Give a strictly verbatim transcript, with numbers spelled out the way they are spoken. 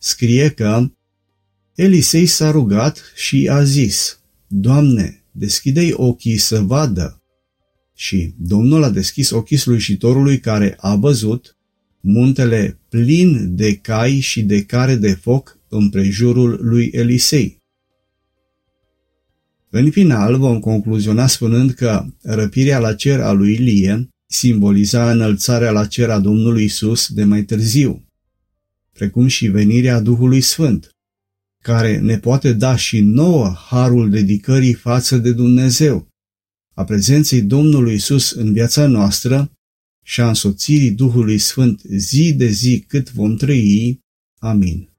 scrie că Elisei s-a rugat și a zis: Doamne, deschide-i ochii să vadă. Și Domnul a deschis ochii slujitorului, care a văzut muntele plin de cai și de care de foc împrejurul lui Elisei. În final vom concluziona spunând că răpirea la cer a lui Ilie simboliza înălțarea la cer a Domnului Isus de mai târziu, precum și venirea Duhului Sfânt, care ne poate da și nouă harul dedicării față de Dumnezeu, a prezenței Domnului Isus în viața noastră și a însoțirii Duhului Sfânt zi de zi cât vom trăi. Amin.